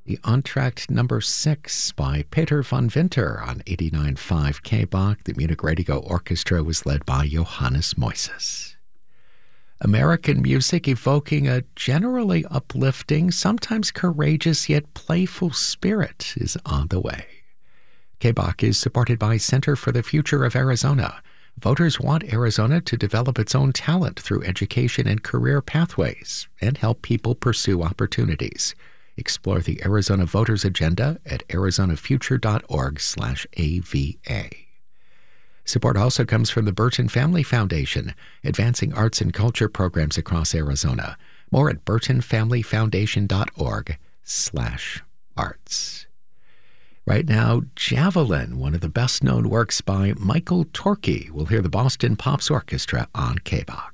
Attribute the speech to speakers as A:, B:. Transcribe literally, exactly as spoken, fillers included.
A: The Entr'acte Number Six by Peter von Winter on eighty-nine point five K B A C. The Munich Radio Orchestra was led by Johannes Moises. American music evoking a generally uplifting, sometimes courageous yet playful spirit is on the way. K B A C is supported by Center for the Future of Arizona. Voters want Arizona to develop its own talent through education and career pathways and help people pursue opportunities. Explore the Arizona Voters Agenda at arizonafuture.org slash AVA. Support also comes from the Burton Family Foundation, advancing arts and culture programs across Arizona. More at burtonfamilyfoundation.org slash arts. Right now, Javelin, one of the best-known works by Michael Torke. We'll hear the Boston Pops Orchestra on K B A C.